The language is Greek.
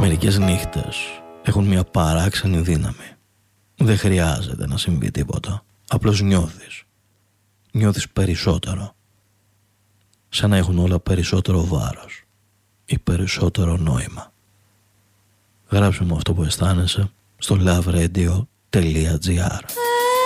Μερικές νύχτες έχουν μια παράξενη δύναμη. Δεν χρειάζεται να συμβεί τίποτα. Απλώς νιώθεις. Νιώθεις περισσότερο. Σαν να έχουν όλα περισσότερο βάρος ή περισσότερο νόημα. Γράψε μου αυτό που αισθάνεσαι στο loveradio.gr.